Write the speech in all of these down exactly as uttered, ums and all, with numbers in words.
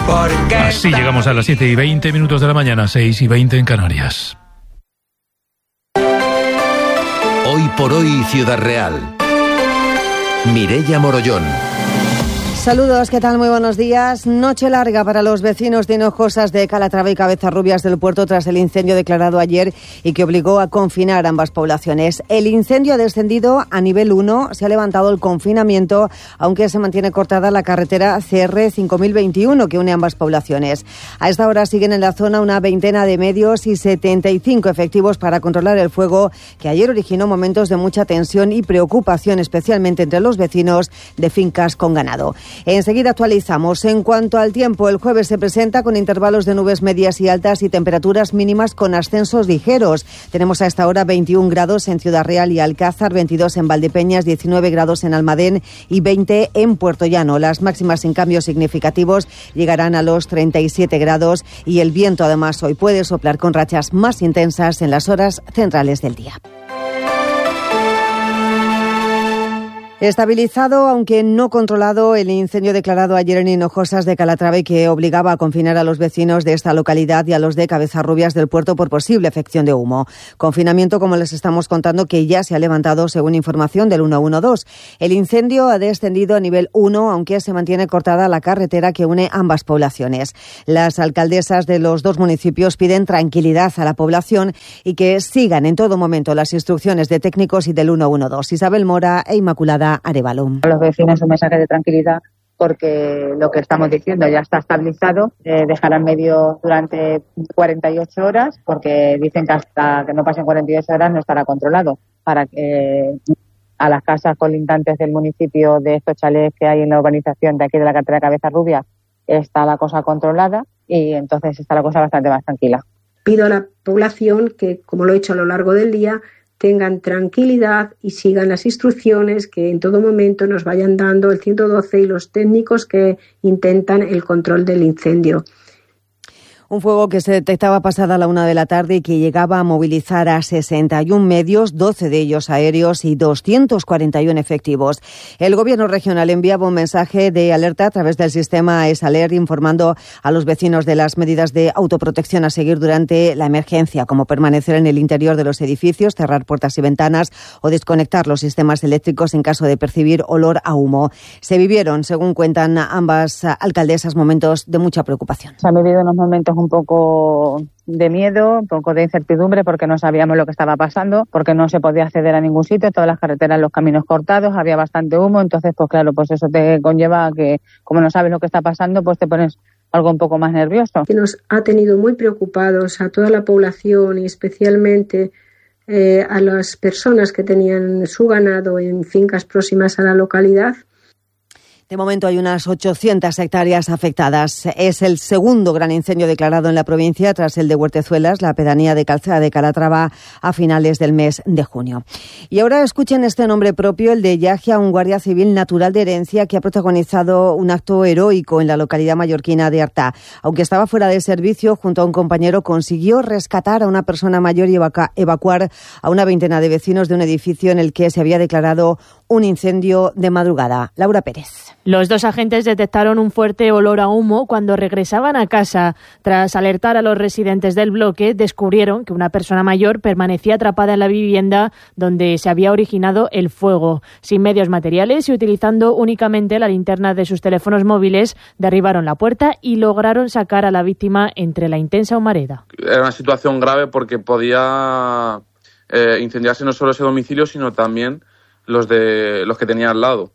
Así llegamos a las siete y veinte minutos de la mañana, seis y veinte en Canarias. Hoy por hoy, Ciudad Real. Mireia Morollón. Saludos, ¿qué tal? Muy buenos días. Noche larga para los vecinos de Hinojosas de Calatrava y Cabezarrubias del Puerto tras el incendio declarado ayer y que obligó a confinar ambas poblaciones. El incendio ha descendido a nivel uno, se ha levantado el confinamiento, aunque se mantiene cortada la carretera C R cinco mil veintiuno que une ambas poblaciones. A esta hora siguen en la zona una veintena de medios y setenta y cinco efectivos para controlar el fuego que ayer originó momentos de mucha tensión y preocupación, especialmente entre los vecinos de fincas con ganado. Enseguida actualizamos. En cuanto al tiempo, el jueves se presenta con intervalos de nubes medias y altas y temperaturas mínimas con ascensos ligeros. Tenemos a esta hora veintiún grados en Ciudad Real y Alcázar, veintidós en Valdepeñas, diecinueve grados en Almadén y veinte en Puerto Llano. Las máximas sin cambios significativos llegarán a los treinta y siete grados y el viento además hoy puede soplar con rachas más intensas en las horas centrales del día. Estabilizado, aunque no controlado, el incendio declarado ayer en Hinojosas de Calatrava y que obligaba a confinar a los vecinos de esta localidad y a los de Cabezarrubias del Puerto por posible afección de humo. Confinamiento, como les estamos contando, que ya se ha levantado según información del ciento doce. El incendio ha descendido a nivel uno, aunque se mantiene cortada la carretera que une ambas poblaciones. Las alcaldesas de los dos municipios piden tranquilidad a la población y que sigan en todo momento las instrucciones de técnicos y del ciento doce. Isabel Mora e Inmaculada Arevalo. A los vecinos un mensaje de tranquilidad porque lo que estamos diciendo ya está estabilizado. Eh, dejarán medio durante cuarenta y ocho horas porque dicen que hasta que no pasen cuarenta y ocho horas no estará controlado para que eh, a las casas colindantes del municipio de estos chalés que hay en la urbanización de aquí de la carretera Cabezarrubias está la cosa controlada y entonces está la cosa bastante más tranquila. Pido a la población que, como lo he hecho a lo largo del día, tengan tranquilidad y sigan las instrucciones que en todo momento nos vayan dando el ciento doce y los técnicos que intentan el control del incendio. Un fuego que se detectaba pasada la una de la tarde y que llegaba a movilizar a sesenta y uno medios, doce de ellos aéreos y doscientos cuarenta y uno efectivos. El gobierno regional enviaba un mensaje de alerta a través del sistema ESALER informando a los vecinos de las medidas de autoprotección a seguir durante la emergencia, como permanecer en el interior de los edificios, cerrar puertas y ventanas o desconectar los sistemas eléctricos en caso de percibir olor a humo. Se vivieron, según cuentan ambas alcaldesas, momentos de mucha preocupación. Se han vivido unos momentos un poco de miedo, un poco de incertidumbre porque no sabíamos lo que estaba pasando, porque no se podía acceder a ningún sitio, todas las carreteras, los caminos cortados, había bastante humo, entonces pues claro, pues eso te conlleva a que como no sabes lo que está pasando, pues te pones algo un poco más nervioso. Que nos ha tenido muy preocupados a toda la población y especialmente eh, a las personas que tenían su ganado en fincas próximas a la localidad. De momento hay unas ochocientas hectáreas afectadas. Es el segundo gran incendio declarado en la provincia tras el de Huertezuelas, la pedanía de Calzada de Calatrava, a finales del mes de junio. Y ahora escuchen este nombre propio, el de Yahya, un guardia civil natural de Herencia que ha protagonizado un acto heroico en la localidad mallorquina de Artà. Aunque estaba fuera de servicio, junto a un compañero consiguió rescatar a una persona mayor y evacu- evacuar a una veintena de vecinos de un edificio en el que se había declarado un incendio de madrugada. Laura Pérez. Los dos agentes detectaron un fuerte olor a humo cuando regresaban a casa. Tras alertar a los residentes del bloque, descubrieron que una persona mayor permanecía atrapada en la vivienda donde se había originado el fuego. Sin medios materiales y utilizando únicamente la linterna de sus teléfonos móviles, derribaron la puerta y lograron sacar a la víctima entre la intensa humareda. Era una situación grave porque podía eh, incendiarse no solo ese domicilio, sino también los de los que tenía al lado.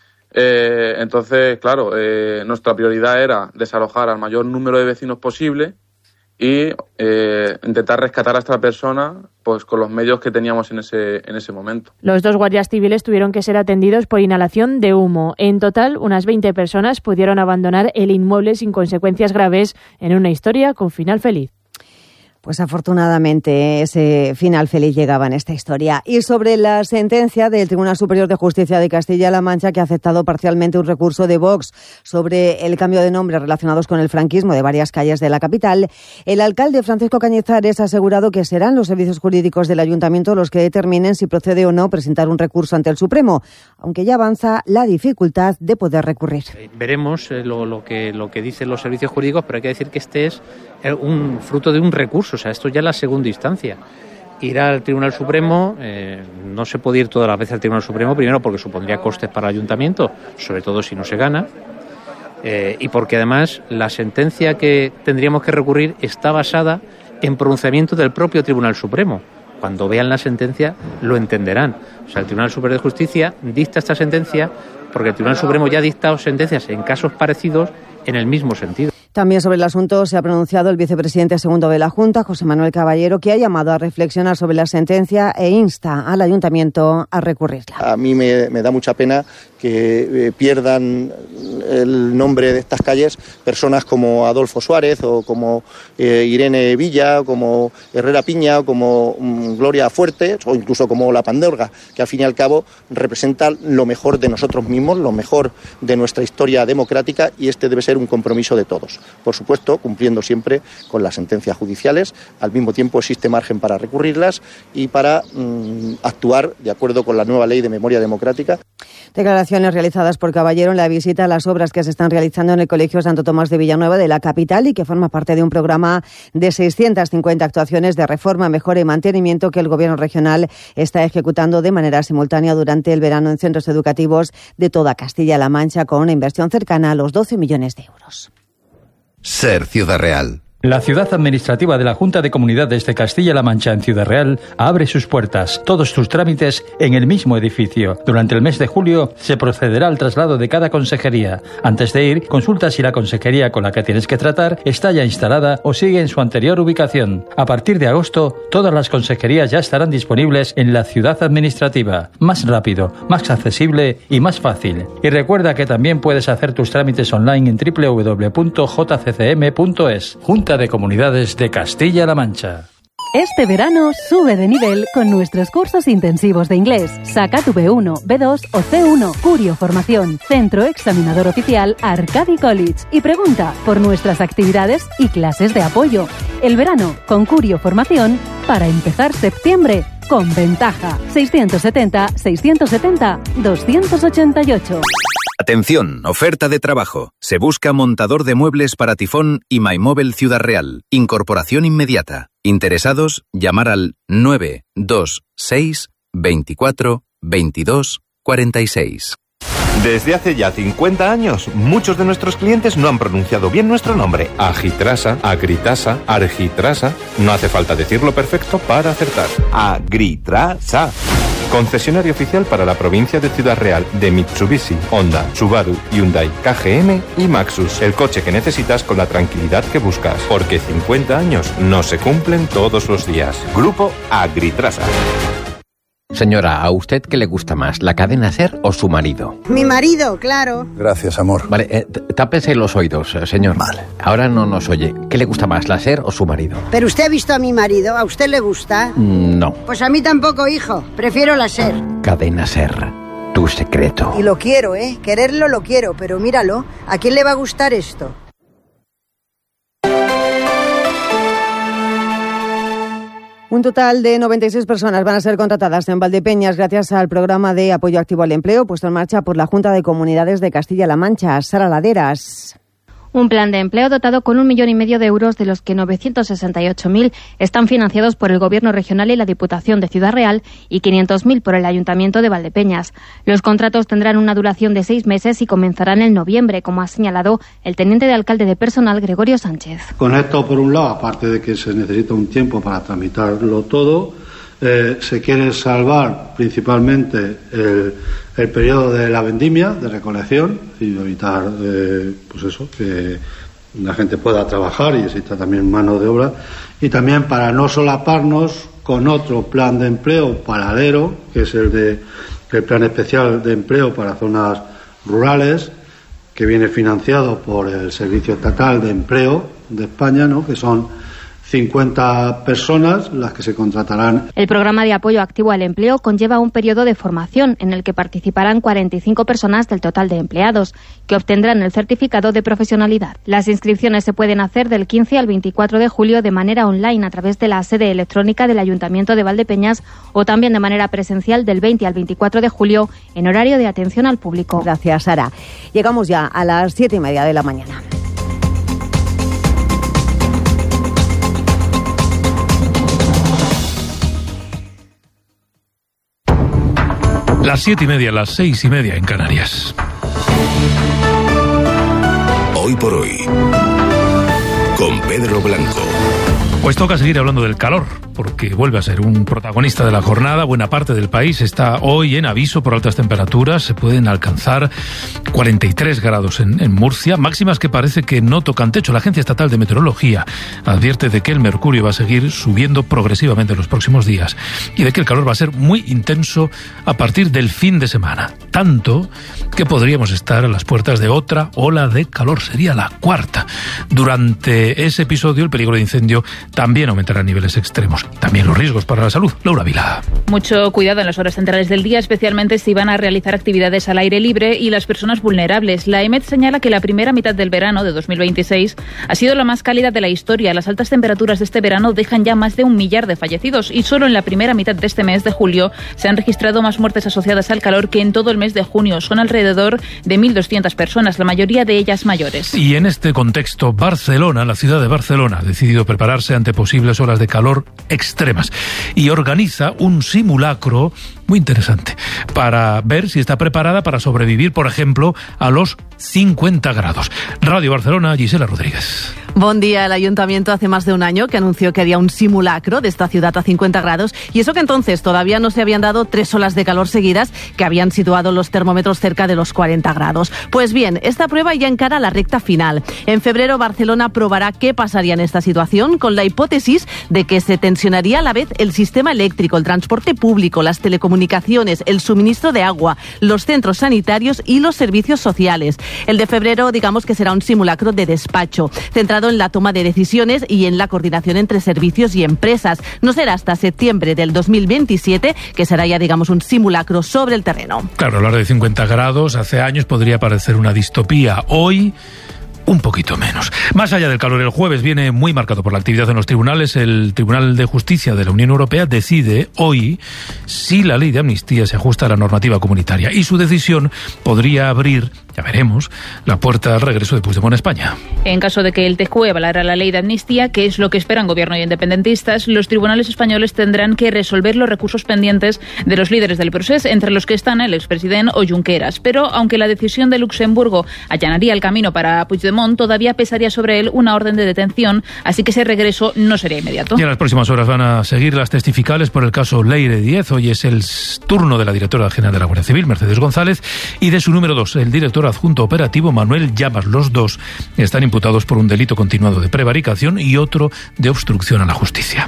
Eh, entonces, claro, eh, nuestra prioridad era desalojar al mayor número de vecinos posible y eh, intentar rescatar a esta persona pues con los medios que teníamos en ese, en ese momento. Los dos guardias civiles tuvieron que ser atendidos por inhalación de humo. En total, unas veinte personas pudieron abandonar el inmueble sin consecuencias graves en una historia con final feliz. Pues afortunadamente ese final feliz llegaba en esta historia. Y sobre la sentencia del Tribunal Superior de Justicia de Castilla-La Mancha, que ha aceptado parcialmente un recurso de Vox sobre el cambio de nombre relacionados con el franquismo de varias calles de la capital, el alcalde Francisco Cañizares ha asegurado que serán los servicios jurídicos del ayuntamiento los que determinen si procede o no presentar un recurso ante el Supremo, aunque ya avanza la dificultad de poder recurrir. Veremos lo, lo, que, lo que dicen los servicios jurídicos, pero hay que decir que este es un fruto de un recurso. O sea, esto ya es la segunda instancia. Ir al Tribunal Supremo, eh, no se puede ir todas las veces al Tribunal Supremo, primero porque supondría costes para el ayuntamiento, sobre todo si no se gana, eh, y porque además la sentencia que tendríamos que recurrir está basada en pronunciamiento del propio Tribunal Supremo. Cuando vean la sentencia lo entenderán. O sea, el Tribunal Superior de Justicia dicta esta sentencia porque el Tribunal Supremo ya ha dictado sentencias en casos parecidos en el mismo sentido. También sobre el asunto se ha pronunciado el vicepresidente segundo de la Junta, José Manuel Caballero, que ha llamado a reflexionar sobre la sentencia e insta al ayuntamiento a recurrirla. A mí me, me da mucha pena que eh, pierdan el nombre de estas calles personas como Adolfo Suárez o como eh, Irene Villa, o como Herrera Piña, o como um, Gloria Fuerte, o incluso como La Pandorga, que al fin y al cabo representan lo mejor de nosotros mismos, lo mejor de nuestra historia democrática, y este debe ser un compromiso de todos. Por supuesto, cumpliendo siempre con las sentencias judiciales. Al mismo tiempo existe margen para recurrirlas y para mmm, actuar de acuerdo con la nueva ley de memoria democrática. Declaraciones realizadas por Caballero en la visita a las obras que se están realizando en el Colegio Santo Tomás de Villanueva de la capital y que forma parte de un programa de seiscientas cincuenta actuaciones de reforma, mejora y mantenimiento que el Gobierno regional está ejecutando de manera simultánea durante el verano en centros educativos de toda Castilla-La Mancha, con una inversión cercana a los doce millones de euros. Ser Ciudad Real. La ciudad administrativa de la Junta de Comunidades de Castilla-La Mancha en Ciudad Real abre sus puertas, todos tus trámites en el mismo edificio. Durante el mes de julio se procederá al traslado de cada consejería. Antes de ir, consulta si la consejería con la que tienes que tratar está ya instalada o sigue en su anterior ubicación. A partir de agosto, todas las consejerías ya estarán disponibles en la ciudad administrativa. Más rápido, más accesible y más fácil. Y recuerda que también puedes hacer tus trámites online en doble u doble u doble u punto j c c m punto es. Junta de Comunidades de Castilla-La Mancha. Este verano sube de nivel con nuestros cursos intensivos de inglés. Saca tu B uno, B dos o C uno. Curio Formación, centro examinador oficial Arcadi College. Y pregunta por nuestras actividades y clases de apoyo. El verano con Curio Formación para empezar septiembre con ventaja. seiscientos setenta, seiscientos setenta, doscientos ochenta y ocho. Atención, oferta de trabajo. Se busca montador de muebles para Tifón y MyMóvil Ciudad Real. Incorporación inmediata. Interesados, llamar al nueve dos seis veinticuatro veintidós cuarenta y seis. Desde hace ya cincuenta años, muchos de nuestros clientes no han pronunciado bien nuestro nombre. Agitrasa, Agritasa, Argitrasa. No hace falta decirlo perfecto para acertar. Agritrasa. Concesionario oficial para la provincia de Ciudad Real de Mitsubishi, Honda, Subaru, Hyundai, K G M y Maxus. El coche que necesitas con la tranquilidad que buscas. Porque cincuenta años no se cumplen todos los días. Grupo Agritrasa. Señora, ¿a usted qué le gusta más, la cadena SER o su marido? Mi marido, claro. Gracias, amor. Vale, eh, tápese los oídos, señor. Vale. Ahora no nos oye. ¿Qué le gusta más, la SER o su marido? ¿Pero usted ha visto a mi marido? ¿A usted le gusta? No. Pues a mí tampoco, hijo. Prefiero la SER. Cadena SER, tu secreto. Y lo quiero, ¿eh? Quererlo lo quiero, pero míralo. ¿A quién le va a gustar esto? Un total de noventa y seis personas van a ser contratadas en Valdepeñas gracias al programa de apoyo activo al empleo puesto en marcha por la Junta de Comunidades de Castilla-La Mancha. Sara Laderas. Un plan de empleo dotado con un millón y medio de euros, de los que novecientos sesenta y ocho mil están financiados por el Gobierno regional y la Diputación de Ciudad Real y quinientos mil por el Ayuntamiento de Valdepeñas. Los contratos tendrán una duración de seis meses y comenzarán en noviembre, como ha señalado el teniente de alcalde de personal, Gregorio Sánchez. Con esto, por un lado, aparte de que se necesita un tiempo para tramitarlo todo, eh, se quiere salvar principalmente el, el periodo de la vendimia, de recolección, y evitar eh, pues eso, que la gente pueda trabajar y exista también mano de obra, y también para no solaparnos con otro plan de empleo paralelo, que es el de el plan especial de empleo para zonas rurales, que viene financiado por el Servicio Estatal de Empleo de España, ¿no? Que son cincuenta personas las que se contratarán. El programa de apoyo activo al empleo conlleva un periodo de formación en el que participarán cuarenta y cinco personas del total de empleados, que obtendrán el certificado de profesionalidad. Las inscripciones se pueden hacer del quince al veinticuatro de julio de manera online a través de la sede electrónica del Ayuntamiento de Valdepeñas o también de manera presencial del veinte al veinticuatro de julio en horario de atención al público. Gracias, Sara. Llegamos ya a las siete y media de la mañana. Las siete y media, las seis y media en Canarias. Hoy por hoy, con Pedro Blanco. Pues toca seguir hablando del calor, porque vuelve a ser un protagonista de la jornada. Buena parte del país está hoy en aviso por altas temperaturas. Se pueden alcanzar cuarenta y tres grados en, en Murcia, máximas que parece que no tocan techo. La Agencia Estatal de Meteorología advierte de que el mercurio va a seguir subiendo progresivamente en los próximos días y de que el calor va a ser muy intenso a partir del fin de semana. Tanto que podríamos estar a las puertas de otra ola de calor. Sería la cuarta. Durante ese episodio, el peligro de incendio también aumentará a niveles extremos. También los riesgos para la salud. Laura Vila. Mucho cuidado en las horas centrales del día, especialmente si van a realizar actividades al aire libre y las personas vulnerables. La E M E T señala que la primera mitad del verano de dos mil veintiséis ha sido la más cálida de la historia. Las altas temperaturas de este verano dejan ya más de un millar de fallecidos y solo en la primera mitad de este mes de julio se han registrado más muertes asociadas al calor que en todo el mes de junio. Son alrededor de mil doscientas personas, la mayoría de ellas mayores. Y en este contexto, Barcelona, la ciudad de Barcelona, ha decidido prepararse ante posibles olas de calor extremas y organiza un simulacro muy interesante para ver si está preparada para sobrevivir, por ejemplo, a los cincuenta grados. Radio Barcelona, Gisela Rodríguez. Buen día. El Ayuntamiento hace más de un año que anunció que haría un simulacro de esta ciudad a cincuenta grados y eso que entonces todavía no se habían dado tres olas de calor seguidas que habían situado los termómetros cerca de los cuarenta grados. Pues bien, esta prueba ya encara la recta final. En febrero Barcelona probará qué pasaría en esta situación con la hipótesis de que se tensionaría a la vez el sistema eléctrico, el transporte público, las telecomunicaciones, el suministro de agua, los centros sanitarios y los servicios sociales. El de febrero, digamos que será un simulacro de despacho, centrado en la toma de decisiones y en la coordinación entre servicios y empresas. No será hasta septiembre del dos mil veintisiete que será ya, digamos, un simulacro sobre el terreno. Claro, hablar de cincuenta grados hace años podría parecer una distopía. Hoy, un poquito menos. Más allá del calor, el jueves viene muy marcado por la actividad en los tribunales. El Tribunal de Justicia de la Unión Europea decide hoy si la ley de amnistía se ajusta a la normativa comunitaria y su decisión podría abrir, ya veremos, la puerta al regreso de Puigdemont a España. En caso de que el T J U E avalara la ley de amnistía, que es lo que esperan gobierno y independentistas, los tribunales españoles tendrán que resolver los recursos pendientes de los líderes del procés, entre los que están el expresidente o Junqueras. Pero aunque la decisión de Luxemburgo allanaría el camino para Puigdemont, todavía pesaría sobre él una orden de detención, así que ese regreso no sería inmediato. Y en las próximas horas van a seguir las testificales por el caso Leire Díez. Hoy es el turno de la directora general de la Guardia Civil, Mercedes González, y de su número dos, el director adjunto operativo, Manuel Llamas. Los dos están imputados por un delito continuado de prevaricación y otro de obstrucción a la justicia.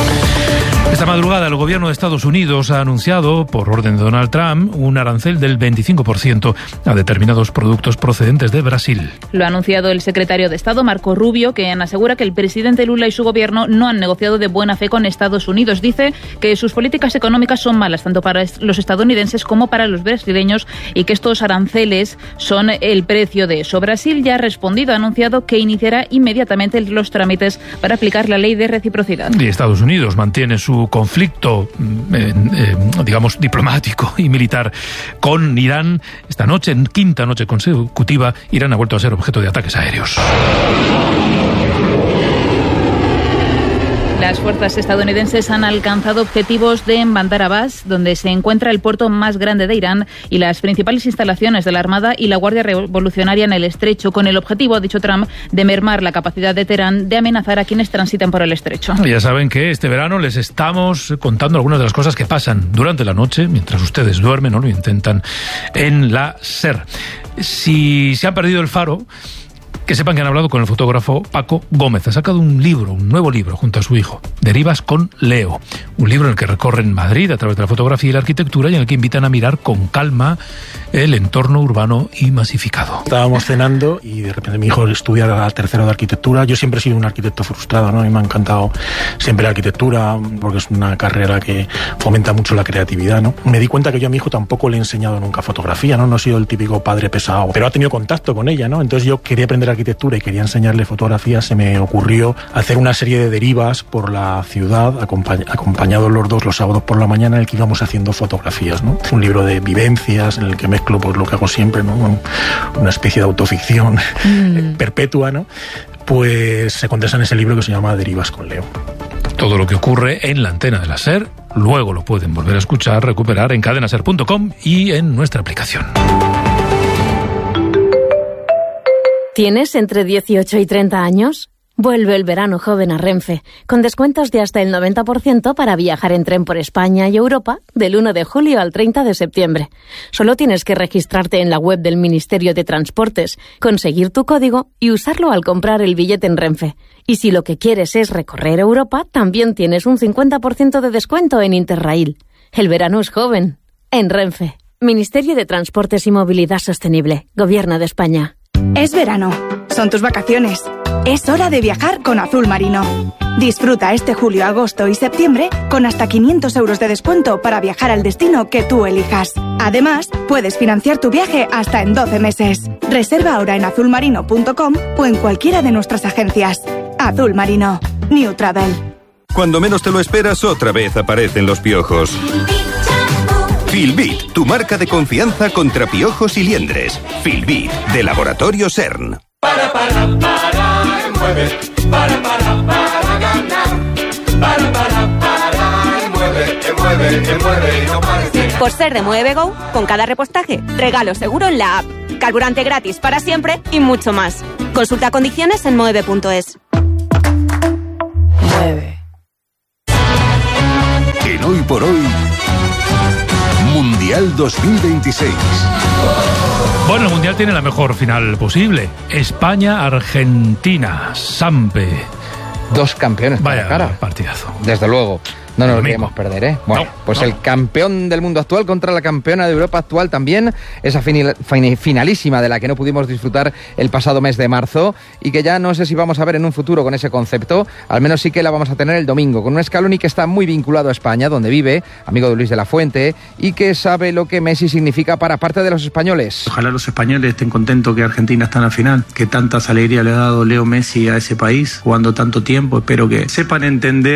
Esta madrugada el gobierno de Estados Unidos ha anunciado, por orden de Donald Trump, un arancel del veinticinco por ciento a determinados productos procedentes de Brasil. Lo ha anunciado el secretario de Estado, Marco Rubio, quien asegura que el presidente Lula y su gobierno no han negociado de buena fe con Estados Unidos. Dice que sus políticas económicas son malas tanto para los estadounidenses como para los brasileños y que estos aranceles son el precio de eso. Brasil ya ha respondido, ha anunciado que iniciará inmediatamente los trámites para aplicar la ley de reciprocidad. Y Estados Unidos mantiene su conflicto, eh, eh, digamos, diplomático y militar con Irán. Esta noche, en quinta noche consecutiva, Irán ha vuelto a ser objeto de ataques aéreos. Las fuerzas estadounidenses han alcanzado objetivos de Bandar Abbas, donde se encuentra el puerto más grande de Irán y las principales instalaciones de la Armada y la Guardia Revolucionaria en el estrecho, con el objetivo, ha dicho Trump, de mermar la capacidad de Teherán de amenazar a quienes transitan por el estrecho. Ya saben que este verano les estamos contando algunas de las cosas que pasan durante la noche, mientras ustedes duermen o lo intentan, en la SER. Si se han perdido el faro, Que sepan que han hablado con el fotógrafo Paco Gómez. Ha sacado un libro, un nuevo libro, junto a su hijo, Derivas con Leo. Un libro en el que recorren Madrid a través de la fotografía y la arquitectura y en el que invitan a mirar con calma el entorno urbano y masificado. Estábamos cenando y de repente mi hijo estudia al tercero de arquitectura. Yo siempre he sido un arquitecto frustrado, ¿no? A mí me ha encantado siempre la arquitectura porque es una carrera que fomenta mucho la creatividad, ¿no? Me di cuenta que yo a mi hijo tampoco le he enseñado nunca fotografía, ¿no? No he sido el típico padre pesado, pero ha tenido contacto con ella, ¿no? Entonces yo quería aprender arquitectura y quería enseñarle fotografía. Se me ocurrió hacer una serie de derivas por la ciudad, acompañ- acompañados los dos los sábados por la mañana, en el que íbamos haciendo fotografías, ¿no? Un libro de vivencias en el que mezclo pues lo que hago siempre, ¿no? Una especie de autoficción mm. perpetua, ¿no? Pues se condensa en ese libro que se llama Derivas con Leo. Todo lo que ocurre en la antena de la SER, luego lo pueden volver a escuchar, recuperar en cadena ser punto com y en nuestra aplicación. ¿Tienes entre dieciocho y treinta años? Vuelve el verano joven a Renfe, con descuentos de hasta el noventa por ciento para viajar en tren por España y Europa del uno de julio al treinta de septiembre. Solo tienes que registrarte en la web del Ministerio de Transportes, conseguir tu código y usarlo al comprar el billete en Renfe. Y si lo que quieres es recorrer Europa, también tienes un cincuenta por ciento de descuento en Interrail. El verano es joven. En Renfe. Ministerio de Transportes y Movilidad Sostenible. Gobierno de España. Es verano. Son tus vacaciones. Es hora de viajar con Azul Marino. Disfruta este julio, agosto y septiembre con hasta quinientos euros de descuento para viajar al destino que tú elijas. Además, puedes financiar tu viaje hasta en doce meses. Reserva ahora en azul marino punto com o en cualquiera de nuestras agencias. Azul Marino. New Travel. Cuando menos te lo esperas, otra vez aparecen los piojos. Filbit, tu marca de confianza contra piojos y liendres. Filbit, de Laboratorio CERN. Para, para, para, mueve. Para, para, para ganar. Para, para, para, mueve, mueve, mueve y no parece. Por ser de Mueve Go, con cada repostaje, regalo seguro en la app. Carburante gratis para siempre y mucho más. Consulta condiciones en mueve punto es. Mueve. En Hoy por Hoy, Mundial dos mil veintiséis. Bueno, el Mundial tiene la mejor final posible. España-Argentina. Sampe. Dos campeones. Vaya cara. Partidazo. Desde luego. No nos lo queremos perder, ¿eh? Bueno, no, pues no. El campeón del mundo actual contra la campeona de Europa actual también. Esa final, finalísima de la que no pudimos disfrutar el pasado mes de marzo y que ya no sé si vamos a ver en un futuro con ese concepto. Al menos sí que la vamos a tener el domingo con un Scaloni que está muy vinculado a España, donde vive, amigo de Luis de la Fuente, y que sabe lo que Messi significa para parte de los españoles. Ojalá los españoles estén contentos que Argentina está en la final, que tantas alegrías le ha dado Leo Messi a ese país jugando tanto tiempo. Espero que sepan entender